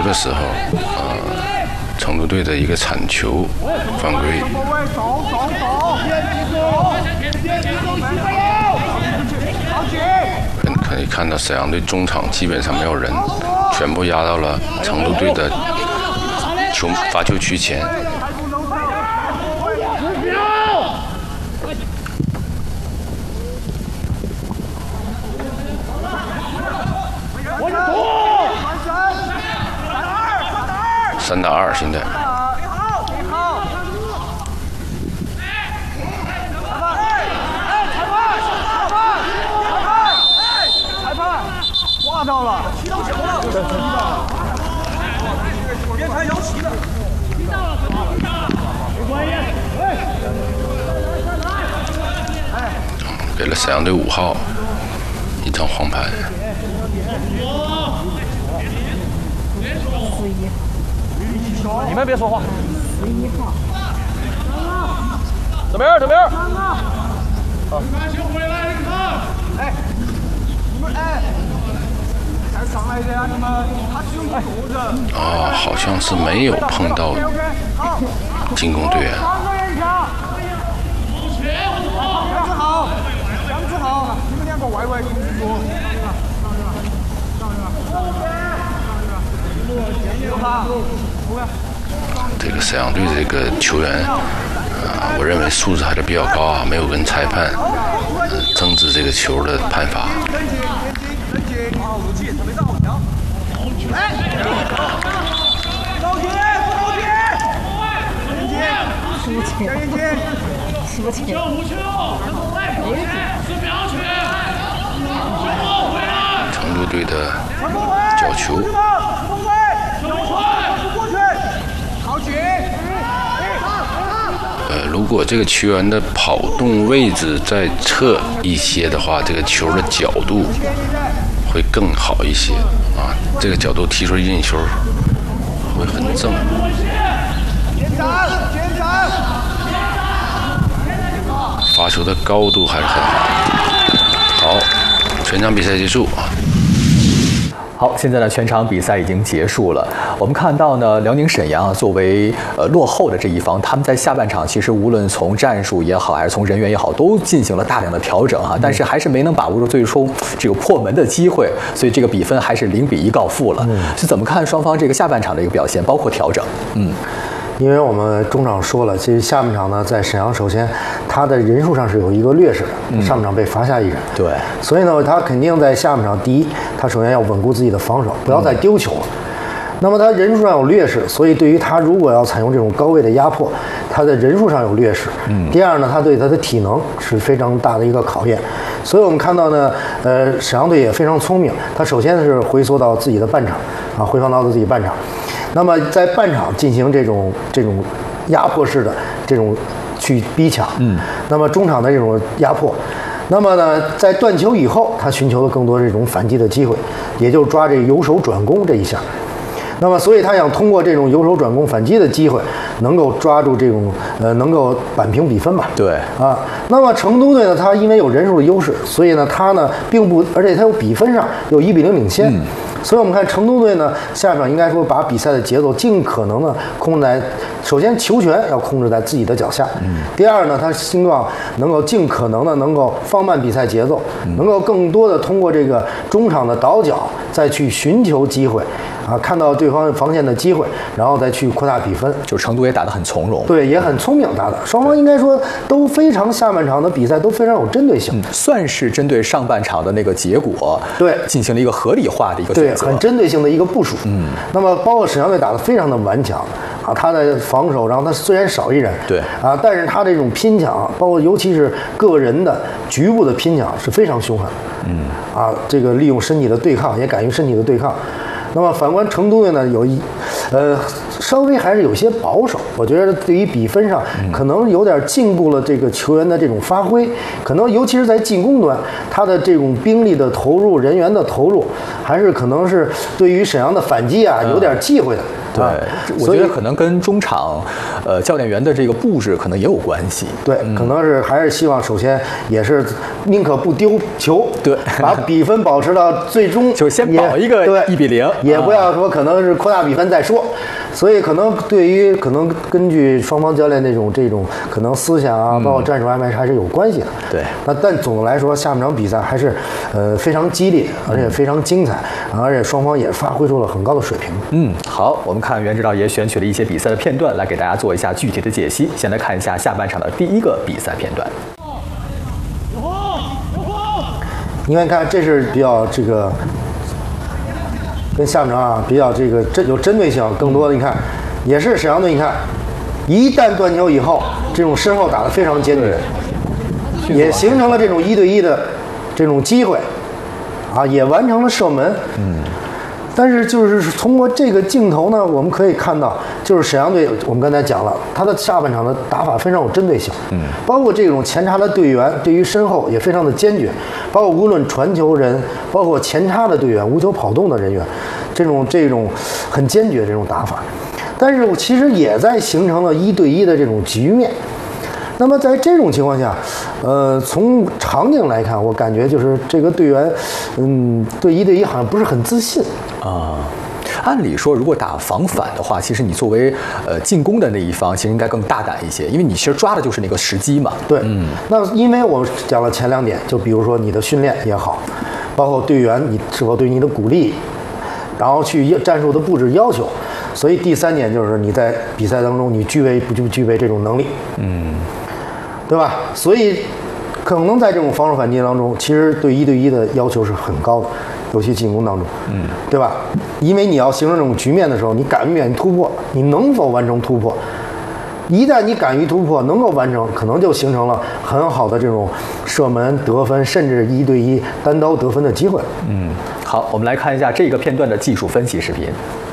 的时候，成都队的一个铲球犯规。可以看到沈阳队中场基本上没有人，全部压到了成都队的罚球区前。3打2，现在。 挂到了，7到9了，边裁摇旗的， 给了沈阳队5号一张黄牌。 你们别说话。 11号。 怎么样？怎么样？ 好。球回来，看。 哎，你们哎，再上来一点啊！你们，他只有一个人。 哦，好像是没有碰到进攻队员。 杨志豪，杨志豪，你们2个外围攻过。 这个沈阳队这个球员我认为素质还是比较高啊，没有跟裁判争执这个球的判罚。成都队的角球。如果这个球员的跑动位置再侧一些的话，这个球的角度会更好一些啊。这个角度踢出进球会很正。罚球的高度还是很好。好，全场比赛结束啊。 好，现在呢，全场比赛已经结束了。我们看到呢，辽宁沈阳作为落后的这一方，他们在下半场其实无论从战术也好，还是从人员也好，都进行了大量的调整哈，但是还是没能把握住最终这个破门的机会，所以这个比分还是0-1告负了。是怎么看双方这个下半场的一个表现，包括调整？ 因为我们中场说了，其实下半场呢，在沈阳首先他的人数上是有一个劣势的，上半场被罚下一人， 对， 所以呢，他肯定在下半场第一，他首先要稳固自己的防守，不要再丢球了。那么他人数上有劣势，所以对于他如果要采用这种高位的压迫，他的人数上有劣势。第二呢，他对他的体能是非常大的一个考验。所以我们看到呢，沈阳队也非常聪明，他首先是回缩到自己的半场啊，回放到自己半场。那么在半场进行这种压迫式的这种去逼抢，那么中场的这种压迫，那么呢，在断球以后，他寻求了更多这种反击的机会，也就是抓这个由守转攻这一下。那么，所以他想通过这种由守转攻反击的机会，能够抓住这种能够扳平比分吧？ 对啊。那么成都队呢，他因为有人数的优势，所以呢，他呢并不，而且他有比分上有1-0领先。所以我们看成都队呢，下场应该说把比赛的节奏尽可能的控制在，首先球权要控制在自己的脚下，第二呢，他希望能够尽可能的能够放慢比赛节奏，能够更多的通过这个中场的倒脚再去寻求机会，啊，看到对方防线的机会，然后再去扩大比分。 就成都也打得很从容， 对，也很聪明打的，双方应该说都非常下半场的比赛都非常有针对性， 算是针对上半场的那个结果， 对， 进行了一个合理化的一个选择。 很针对性的一个部署。那么包括沈阳队打得非常的顽强啊，他的防守，然后他虽然少一人， 对啊，但是他这种拼抢，包括尤其是个人的局部的拼抢是非常凶悍。这个利用身体的对抗，也敢于身体的对抗。那么反观成都队呢，稍微还是有些保守，我觉得对于比分上可能有点禁锢了这个球员的这种发挥，可能尤其是在进攻端，他的这种兵力的投入、人员的投入，还是可能是对于沈阳的反击啊有点忌讳的。 对，我觉得可能跟中场教练员的这个布置可能也有关系。 对，可能是还是希望首先也是宁可不丢球， 对， 把比分保持到最终， 就先保一个1-0， 也不要说可能是扩大比分再说。所以可能对于可能根据双方教练这种可能思想啊，包括战术安排还是有关系的。 对， 但总的来说，下半场比赛还是非常激烈，而且非常精彩，而且双方也发挥出了很高的水平。 好，我们看袁指导也选取了一些比赛的片段来给大家做一下具体的解析。先来看一下下半场的第一个比赛片段。 因为看这是比较这个跟下半场啊比较这个有针对性，更多的你看也是沈阳队，你看一旦断球以后，这种身后打得非常坚决，也形成了这种1对1的这种机会，啊，也完成了射门。但是就是通过这个镜头呢，我们可以看到，就是沈阳队，我们刚才讲了，他的下半场的打法非常有针对性，包括这种前插的队员对于身后也非常的坚决，包括无论传球人，包括前插的队员、无球跑动的人员，这种很坚决这种打法，但是其实也在形成了1对1的这种局面。那么在这种情况下，从场景来看，我感觉就是这个队员，对1对1好像不是很自信啊。按理说，如果打防反的话，其实你作为进攻的那一方，其实应该更大胆一些，因为你其实抓的就是那个时机嘛。 对，那因为我讲了前2点，就比如说你的训练也好，包括队员你是否对你的鼓励，然后去战术的布置要求，所以第3点就是你在比赛当中你具备不具备这种能力，对吧？所以可能在这种防守反击当中，其实对1对1的要求是很高的，尤其进攻当中，对吧？因为你要形成这种局面的时候，你敢不敢于突破，你能否完成突破？一旦你敢于突破，能够完成，可能就形成了很好的这种射门得分，甚至1对1单刀得分的机会。 好，我们来看一下这个片段的技术分析视频。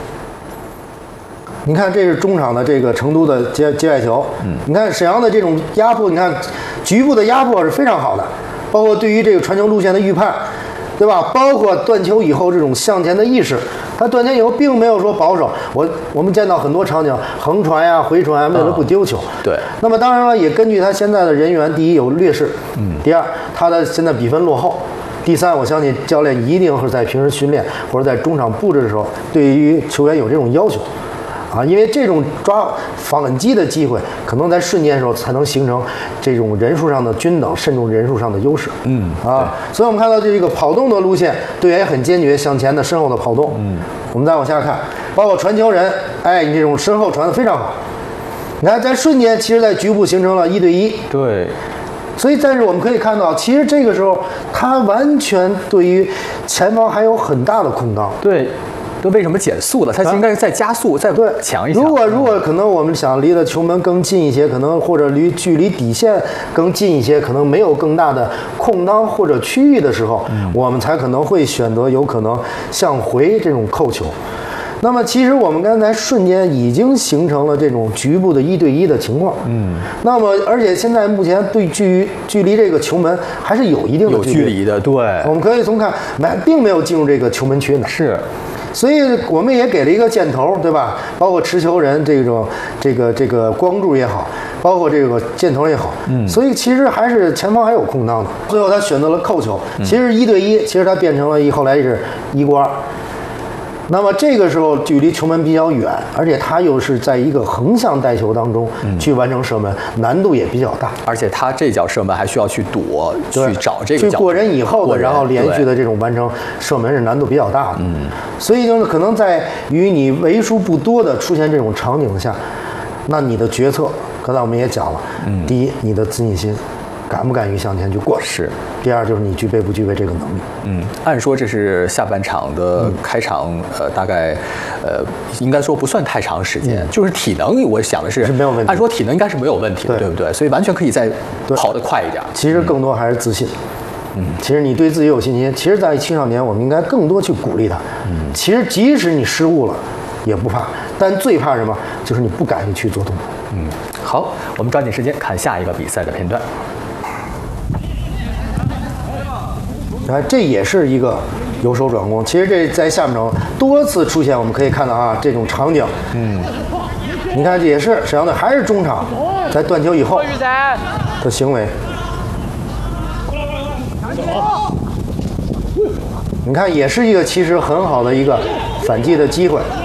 你看，这是中场的这个成都的接外球。你看沈阳的这种压迫，你看局部的压迫是非常好的，包括对于这个传球路线的预判，对吧？包括断球以后这种向前的意识，他断球以后并没有说保守。我们见到很多场景，横传呀、回传呀，为了不丢球。 对。 那么当然了，也根据他现在的人员，第一有劣势，第二他的现在比分落后。第3，我相信教练一定是在平时训练或者在中场布置的时候，对于球员有这种要求。因为这种抓反击的机会，可能在瞬间的时候才能形成这种人数上的均等，甚至人数上的优势。所以我们看到这个跑动的路线，队员也很坚决向前的身后的跑动。我们再往下看，包括传球人，你这种身后传的非常好。你看，在瞬间，其实在局部形成了1对1。 对。 所以，但是我们可以看到，其实这个时候他完全对于前方还有很大的空当。 对。都为什么减速了？他应该再加速，再强一下。 如果可能，我们想离的球门更近一些，可能或者距离底线更近一些，可能没有更大的空当或者区域的时候，我们才可能会选择有可能向回这种扣球。那么其实我们刚才瞬间已经形成了这种局部的1对1的情况。那么而且现在目前对距离这个球门还是有一定的距离的。对， 我们可以从看，并没有进入这个球门区呢。 是。 所以我们也给了一个箭头，对吧？包括持球人这个光柱也好，包括这个箭头也好，所以其实还是前方还有空当的。最后他选择了扣球，其实1对1，其实他变成了后来是1过2。那么这个时候距离球门比较远，而且他又是在一个横向带球当中去完成射门，难度也比较大。 而且他这脚射门还需要去躲，去找这个去过人以后的，然后连续的这种完成射门是难度比较大的。所以就是可能在于你为数不多的出现这种场景下，那你的决策，刚才我们也讲了，第一，你的自信心。敢不敢于向前去过？ 是。 第二就是你具备不具备这个能力。 按说这是下半场的开场，大概应该说不算太长时间，就是体能，我想的是没有问题。 按说体能应该是没有问题的，对不对？所以完全可以再跑得快一点。 其实更多还是自信。其实你对自己有信心。其实，在青少年，我们应该更多去鼓励他。其实即使你失误了，也不怕，但最怕什么？就是你不敢于去做动作。 好，我们抓紧时间看下一个比赛的片段。 这也是一个由守转攻。其实这在下半场多次出现，我们可以看到啊这种场景。你看也是沈阳队还是中场在断球以后的行为。你看也是一个其实很好的一个反击的机会。